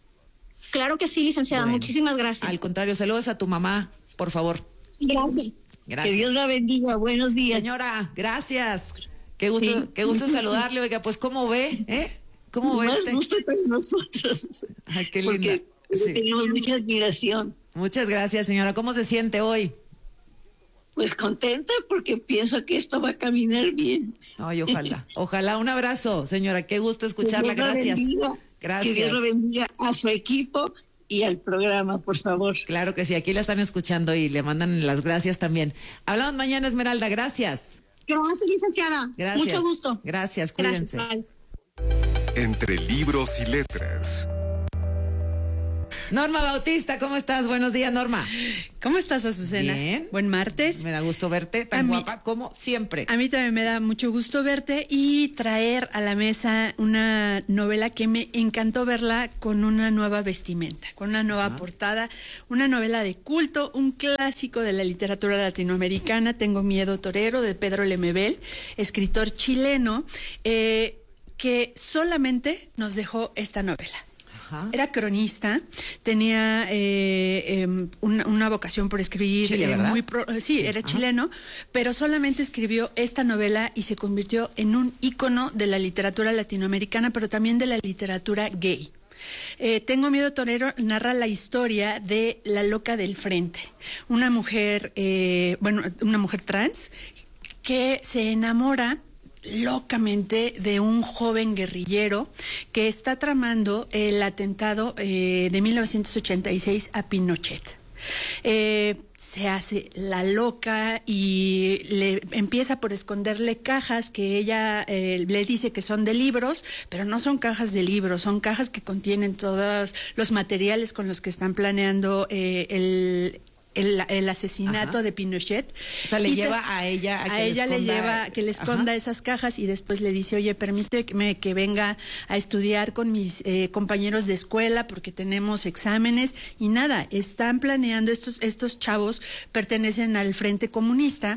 [SPEAKER 17] Claro que sí, licenciada. Bueno, muchísimas gracias.
[SPEAKER 1] Al contrario, saludos a tu mamá, por favor.
[SPEAKER 17] Gracias.
[SPEAKER 1] Gracias.
[SPEAKER 2] Que Dios la bendiga. Buenos días.
[SPEAKER 1] Señora, gracias. Qué gusto, sí. qué gusto saludarle. Oiga, pues, ¿cómo ve? ¿Eh? ¿Cómo ve este?
[SPEAKER 2] Gusto para nosotros.
[SPEAKER 1] Ay, qué linda.
[SPEAKER 2] Sí. Tenemos mucha admiración.
[SPEAKER 1] Muchas gracias, señora. ¿Cómo se siente hoy?
[SPEAKER 2] Pues contenta porque pienso que esto va a caminar bien.
[SPEAKER 1] Ay, ojalá. Ojalá. Un abrazo, señora. Qué gusto escucharla. Gracias.
[SPEAKER 2] Bendiga.
[SPEAKER 1] Gracias.
[SPEAKER 2] Que Dios lo bendiga a su equipo y al programa, por favor.
[SPEAKER 1] Claro que sí, aquí la están escuchando y le mandan las gracias también. Hablamos mañana, Esmeralda, gracias.
[SPEAKER 17] Gracias, licenciada.
[SPEAKER 1] Gracias.
[SPEAKER 17] Mucho gusto.
[SPEAKER 1] Gracias, cuídense.
[SPEAKER 17] Gracias,
[SPEAKER 4] Entre libros y letras.
[SPEAKER 1] Norma Bautista, ¿cómo estás? Buenos días, Norma.
[SPEAKER 3] ¿Cómo estás, Azucena?
[SPEAKER 1] Bien.
[SPEAKER 3] Buen martes.
[SPEAKER 1] Me da gusto verte, tan
[SPEAKER 3] A mí-
[SPEAKER 1] guapa como siempre.
[SPEAKER 3] A mí también me da mucho gusto verte y traer a la mesa una novela que me encantó verla con una nueva vestimenta, con una nueva
[SPEAKER 1] Ajá.
[SPEAKER 3] portada, una novela de culto, un clásico de la literatura latinoamericana, Tengo miedo torero, de Pedro Lemebel, escritor chileno, eh, que solamente nos dejó esta novela. Era cronista, tenía eh, eh, una, una vocación por escribir.
[SPEAKER 1] Chile,
[SPEAKER 3] eh,
[SPEAKER 1] ¿verdad?
[SPEAKER 3] muy pro- sí,
[SPEAKER 1] Sí,
[SPEAKER 3] era
[SPEAKER 1] ajá.
[SPEAKER 3] chileno, pero solamente escribió esta novela y se convirtió en un ícono de la literatura latinoamericana, pero también de la literatura gay. Eh, Tengo miedo torero narra la historia de la loca del frente, una mujer, eh, bueno, una mujer trans que se enamora locamente de un joven guerrillero que está tramando el atentado eh, de mil novecientos ochenta y seis a Pinochet. Eh, se hace la loca y le empieza por esconderle cajas que ella eh, le dice que son de libros, pero no son cajas de libros, son cajas que contienen todos los materiales con los que están planeando eh, el El, el asesinato
[SPEAKER 1] Ajá.
[SPEAKER 3] de Pinochet.
[SPEAKER 1] O sea, le
[SPEAKER 3] Y
[SPEAKER 1] lleva a ella a
[SPEAKER 3] a
[SPEAKER 1] que le
[SPEAKER 3] ella le
[SPEAKER 1] esconda-
[SPEAKER 3] lleva que le esconda
[SPEAKER 1] Ajá.
[SPEAKER 3] esas cajas y después le dice, oye, permíteme que venga a estudiar con mis eh, compañeros de escuela porque tenemos exámenes y nada, están planeando, estos, estos chavos pertenecen al Frente Comunista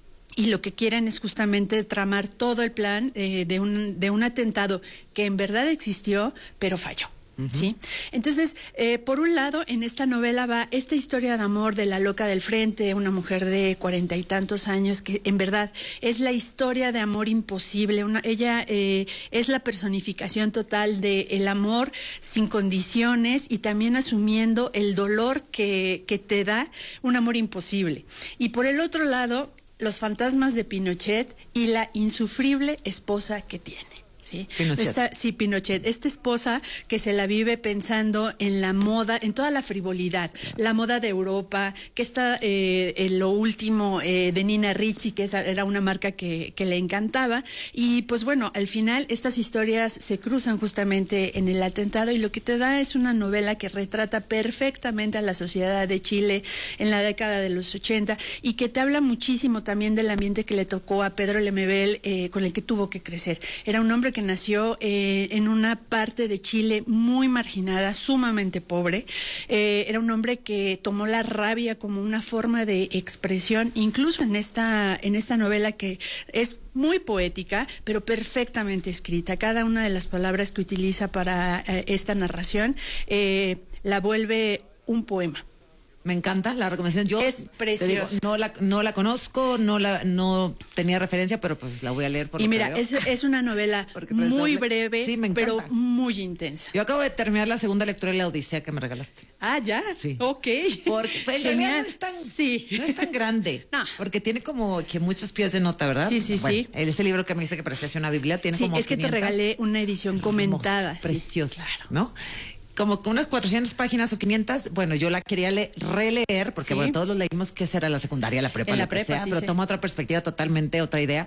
[SPEAKER 3] y lo que quieren es justamente tramar todo el plan eh, de, un, de un atentado que en verdad existió, pero falló. ¿Sí? Entonces, eh, por un lado, en esta novela va esta historia de amor de la loca del frente, una mujer de cuarenta y tantos años, que en verdad es la historia de amor imposible. Una, ella eh, es la personificación total de el amor sin condiciones y también asumiendo el dolor que, que te da un amor imposible. Y por el otro lado, los fantasmas de Pinochet y la insufrible esposa que tiene. ¿Sí?
[SPEAKER 1] Pinochet.
[SPEAKER 3] Esta, sí, Pinochet, esta esposa que se la vive pensando en la moda, en toda la frivolidad, la moda de Europa, que está eh, en lo último eh, de Nina Ricci, que esa era una marca que, que le encantaba, y pues bueno, al final estas historias se cruzan justamente en el atentado y lo que te da es una novela que retrata perfectamente a la sociedad de Chile en la década de los ochenta y que te habla muchísimo también del ambiente que le tocó a Pedro Lemebel, eh, con el que tuvo que crecer. Era un hombre que nació eh, en una parte de Chile muy marginada, sumamente pobre. Eh, era un hombre que tomó la rabia como una forma de expresión, incluso en esta, en esta novela que es muy poética, pero perfectamente escrita. Cada una de las palabras que utiliza para eh, esta narración eh, la vuelve un poema.
[SPEAKER 1] Me encanta la recomendación. Yo
[SPEAKER 3] es precioso.
[SPEAKER 1] Te digo, no la no la conozco, no la no tenía referencia, pero pues la voy a leer por
[SPEAKER 3] Y
[SPEAKER 1] lo
[SPEAKER 3] mira,
[SPEAKER 1] que veo.
[SPEAKER 3] es, es una novela muy breve,
[SPEAKER 1] sí, me
[SPEAKER 3] pero
[SPEAKER 1] encanta.
[SPEAKER 3] muy intensa.
[SPEAKER 1] Yo acabo de terminar la segunda lectura de La Odisea que me regalaste.
[SPEAKER 3] Ah, ya.
[SPEAKER 1] Sí.
[SPEAKER 3] Ok.
[SPEAKER 1] Porque pues, en realidad no es tan,
[SPEAKER 3] sí.
[SPEAKER 1] no es tan grande. No. Porque tiene como que muchos pies de nota, ¿verdad?
[SPEAKER 3] Sí, sí,
[SPEAKER 1] bueno,
[SPEAKER 3] sí.
[SPEAKER 1] Ese libro que me dice que parecía una Biblia tiene
[SPEAKER 3] Sí,
[SPEAKER 1] como
[SPEAKER 3] es que te
[SPEAKER 1] quinientas.
[SPEAKER 3] regalé una edición comentada.
[SPEAKER 1] Hermoso, preciosa,
[SPEAKER 3] sí, claro.
[SPEAKER 1] ¿no? Como con unas cuatrocientas páginas o quinientas, bueno, yo la quería le- releer, porque
[SPEAKER 3] Sí.
[SPEAKER 1] bueno, todos lo leímos que será la secundaria, la prepa,
[SPEAKER 3] En la
[SPEAKER 1] lo que
[SPEAKER 3] prepa,
[SPEAKER 1] sea,
[SPEAKER 3] sí,
[SPEAKER 1] pero
[SPEAKER 3] sí.
[SPEAKER 1] toma otra perspectiva totalmente, otra idea.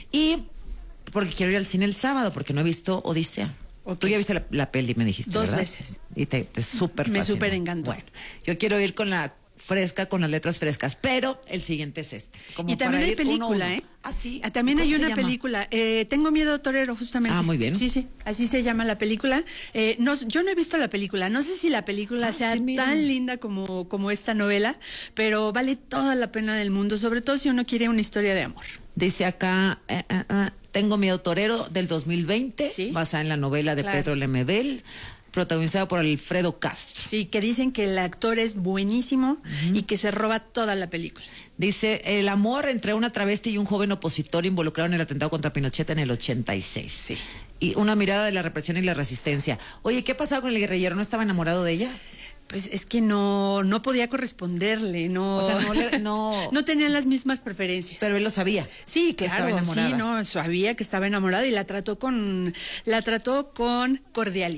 [SPEAKER 1] Y porque quiero ir al cine el sábado, porque no he visto Odisea.
[SPEAKER 3] Ok.
[SPEAKER 1] Tú ya viste la, la peli, me dijiste,
[SPEAKER 3] Dos
[SPEAKER 1] ¿verdad?
[SPEAKER 3] veces.
[SPEAKER 1] Y te, te súper
[SPEAKER 3] Me
[SPEAKER 1] fascinó.
[SPEAKER 3] súper encantó.
[SPEAKER 1] Bueno, yo quiero ir con la fresca, con las letras frescas, pero el siguiente es este. Como
[SPEAKER 3] Y también
[SPEAKER 1] para
[SPEAKER 3] hay
[SPEAKER 1] ir uno a
[SPEAKER 3] película,
[SPEAKER 1] uno.
[SPEAKER 3] ¿eh?
[SPEAKER 1] Ah, sí.
[SPEAKER 3] Ah, también
[SPEAKER 1] ¿Cómo
[SPEAKER 3] hay
[SPEAKER 1] se
[SPEAKER 3] una
[SPEAKER 1] llama?
[SPEAKER 3] película. Eh, Tengo miedo torero, justamente.
[SPEAKER 1] Ah, muy bien.
[SPEAKER 3] Sí, sí. Así se llama la película. Eh, no, yo no he visto la película. No sé si la película
[SPEAKER 1] Ah,
[SPEAKER 3] sea
[SPEAKER 1] sí, mira.
[SPEAKER 3] tan linda como, como esta novela, pero vale toda la pena del mundo, sobre todo si uno quiere una historia de amor.
[SPEAKER 1] Dice acá, eh, eh, eh, Tengo miedo torero del dos mil veinte,
[SPEAKER 3] Sí.
[SPEAKER 1] basada en la novela de
[SPEAKER 3] Claro.
[SPEAKER 1] Pedro Lemebel, protagonizada por Alfredo Castro.
[SPEAKER 3] Sí, que dicen que el actor es buenísimo y que se roba toda la película.
[SPEAKER 1] Dice, el amor entre una travesti y un joven opositor involucrado en el atentado contra Pinochet en el ochenta y seis.
[SPEAKER 3] Sí.
[SPEAKER 1] Y una mirada de la represión y la resistencia. Oye, ¿qué ha pasado con el guerrillero? ¿No estaba enamorado de ella?
[SPEAKER 3] Pues es que no, no podía corresponderle, no,
[SPEAKER 1] O sea, no le- no-
[SPEAKER 3] no tenían las mismas preferencias.
[SPEAKER 1] Pero él lo sabía.
[SPEAKER 3] Sí,
[SPEAKER 1] que estaba
[SPEAKER 3] claro,
[SPEAKER 1] enamorada.
[SPEAKER 3] sí, no, sabía que estaba enamorada y la trató con, la trató con cordialidad.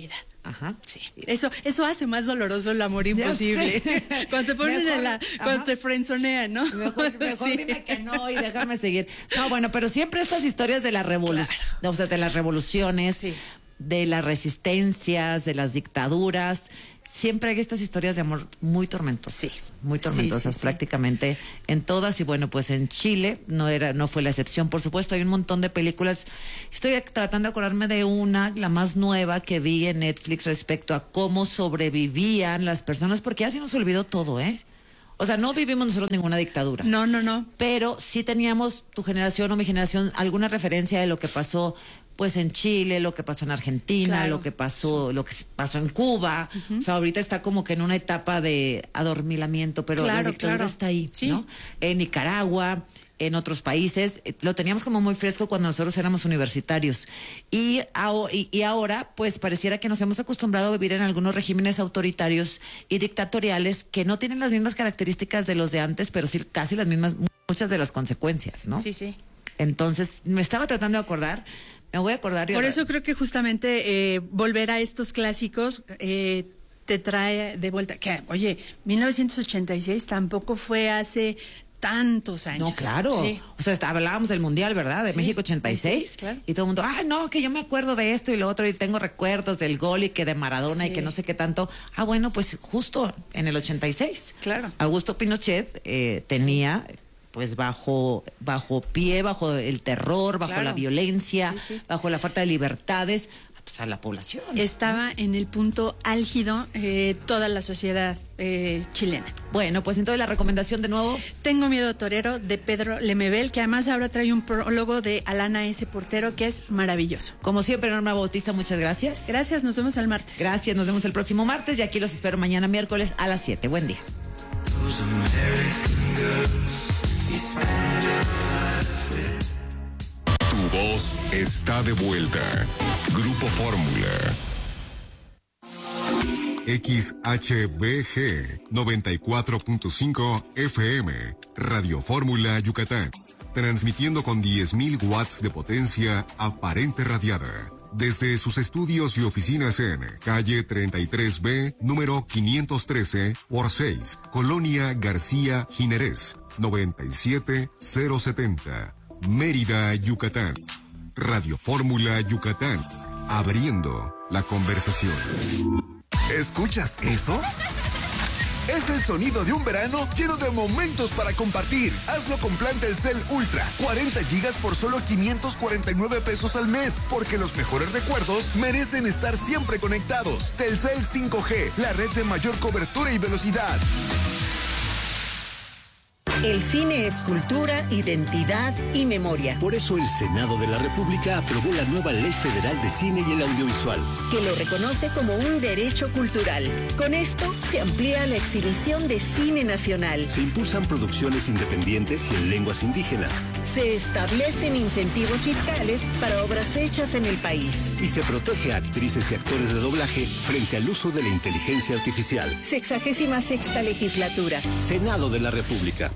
[SPEAKER 1] Ajá.
[SPEAKER 3] Sí. Eso, eso hace más doloroso el amor imposible. Cuando te ponen
[SPEAKER 1] Mejor,
[SPEAKER 3] en la, cuando te frenzonean, ¿no?
[SPEAKER 1] Mejor, mejor sí. Dime que no y déjame seguir. No, bueno, pero siempre estas historias de la revolución, claro. O sea, de las revoluciones, sí. de las resistencias, de las dictaduras, siempre hay estas historias de amor muy tormentosas, sí. muy tormentosas sí, sí, prácticamente sí. en todas. Y bueno, pues en Chile no era, no fue la excepción. Por supuesto, hay un montón de películas. Estoy tratando de acordarme de una, la más nueva que vi en Netflix respecto a cómo sobrevivían las personas, porque ya se nos olvidó todo, ¿eh? O sea, no vivimos nosotros ninguna dictadura.
[SPEAKER 3] No, no, no.
[SPEAKER 1] Pero sí teníamos, tu generación o mi generación, alguna referencia de lo que pasó pues en Chile, lo que pasó en Argentina, claro. lo que pasó, lo que pasó en Cuba. Uh-huh. O sea, ahorita está como que en una etapa de adormilamiento, pero claro, la dictadura claro. está ahí, sí. ¿no? En Nicaragua, en otros países, lo teníamos como muy fresco cuando nosotros éramos universitarios. Y, y, y ahora, pues pareciera que nos hemos acostumbrado a vivir en algunos regímenes autoritarios y dictatoriales que no tienen las mismas características de los de antes, pero sí casi las mismas, muchas de las consecuencias, ¿no?
[SPEAKER 3] Sí, sí.
[SPEAKER 1] Entonces, me estaba tratando de acordar. Me voy a acordar.
[SPEAKER 3] Por eso creo que justamente eh, volver a estos clásicos eh, te trae de vuelta. Que, oye, mil novecientos ochenta y seis tampoco fue hace tantos años.
[SPEAKER 1] No, claro. Sí. O sea, hablábamos del Mundial, ¿verdad? De sí, México ochenta y seis. Sí, claro. Y todo el mundo, ah, no, que yo me acuerdo de esto y lo otro y tengo recuerdos del gol y que de Maradona sí. y que no sé qué tanto. Ah, bueno, pues justo en el ochenta y seis.
[SPEAKER 3] Claro.
[SPEAKER 1] Augusto Pinochet eh, tenía... pues bajo bajo pie, bajo el terror, bajo claro. la violencia, sí, sí. bajo la falta de libertades, pues a la población.
[SPEAKER 3] Estaba en el punto álgido eh, toda la sociedad eh, chilena.
[SPEAKER 1] Bueno, pues entonces la recomendación de nuevo.
[SPEAKER 3] Tengo miedo torero, de Pedro Lemebel, que además ahora trae un prólogo de Alana S. Portero, que es maravilloso.
[SPEAKER 1] Como siempre, Norma Bautista, muchas gracias.
[SPEAKER 3] Gracias, nos vemos el martes.
[SPEAKER 1] Gracias, nos vemos el próximo martes y aquí los espero mañana miércoles a las siete. Buen día.
[SPEAKER 4] Tu voz está de vuelta. Grupo Fórmula. X H B G noventa y cuatro punto cinco F M. Radio Fórmula Yucatán. Transmitiendo con diez mil watts de potencia aparente radiada. Desde sus estudios y oficinas en calle treinta y tres B, número quinientos trece, por seis, Colonia García Jiménez, noventa y siete cero setenta, Mérida, Yucatán. Radio Fórmula Yucatán, abriendo la conversación.
[SPEAKER 6] ¿Escuchas eso? Es el sonido de un verano lleno de momentos para compartir. Hazlo con plan Telcel Ultra. cuarenta gigas por solo quinientos cuarenta y nueve pesos al mes. Porque los mejores recuerdos merecen estar siempre conectados. Telcel cinco G, la red de mayor cobertura y velocidad.
[SPEAKER 7] El cine es cultura, identidad y memoria.
[SPEAKER 8] Por eso el Senado de la República aprobó la nueva Ley Federal de Cine y el Audiovisual,
[SPEAKER 7] que lo reconoce como un derecho cultural. Con esto se amplía la exhibición de cine nacional.
[SPEAKER 8] Se impulsan producciones independientes y en lenguas indígenas.
[SPEAKER 7] Se establecen incentivos fiscales para obras hechas en el país.
[SPEAKER 8] Y se protege a actrices y actores de doblaje frente al uso de la inteligencia artificial.
[SPEAKER 7] Sexagésima sexta legislatura.
[SPEAKER 8] Senado de la República.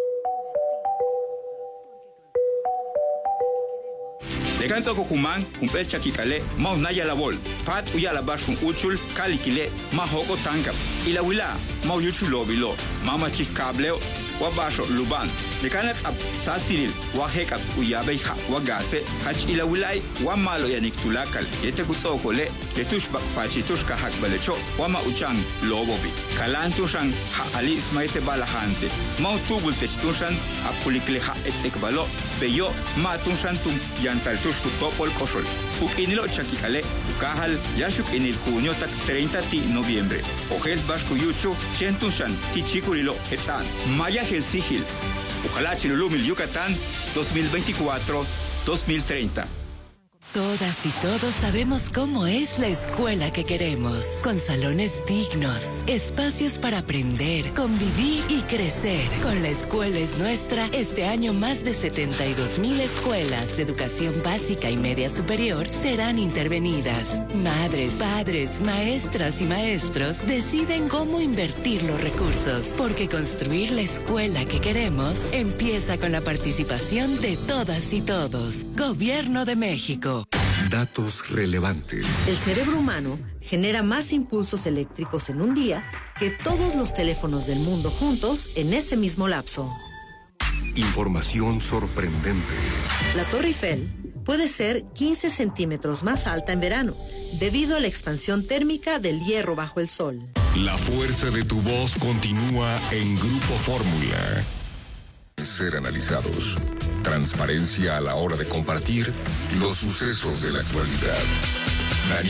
[SPEAKER 24] Dekansa ko kumang umpel chakikale mau naya labol pat uyala bash kun uchul kalikile ma hoko tangkap ila wila mau yuchu lobilo mama chikableo wa basho luban dekanak ab sasiril wa hekap uyabe ha wa gase hach ila wilai wa malo yanik tulakal yete kutsokole yetush bak pachi tush ka hak balecho wa ma uchang lobobi kalan tushan ha ali ismaite balahante mau tubul testushan apulikle ha etsekbalo beyo ma tushan tum yantal Topol Kosol. Ukinilo Chakikale, Ukahal, Yashuk en el junio tak treinta de noviembre. Ojel Vasco Yucho, Chentushan, Tichikulilo, Etan. Maya Helsigil. Ojalá Chilulumil Yucatán dos mil veinticuatro a dos mil treinta.
[SPEAKER 5] Todas y todos sabemos cómo es la escuela que queremos, con salones dignos, espacios para aprender, convivir y crecer. Con La Escuela es Nuestra, este año más de setenta y dos mil escuelas de educación básica y media superior serán intervenidas. Madres, padres, maestras y maestros deciden cómo invertir los recursos, porque construir la escuela que queremos empieza con la participación de todas y todos. Gobierno de México. mundo.
[SPEAKER 4] Datos relevantes.
[SPEAKER 22] El cerebro humano genera más impulsos eléctricos en un día que todos los teléfonos del mundo juntos en ese mismo lapso.
[SPEAKER 4] Información sorprendente.
[SPEAKER 22] La Torre Eiffel puede ser quince centímetros más alta en verano, debido a la expansión térmica del hierro bajo el sol.
[SPEAKER 4] La fuerza de tu voz continúa en Grupo Fórmula. Ser analizados. Transparencia a la hora de compartir los sucesos de la actualidad.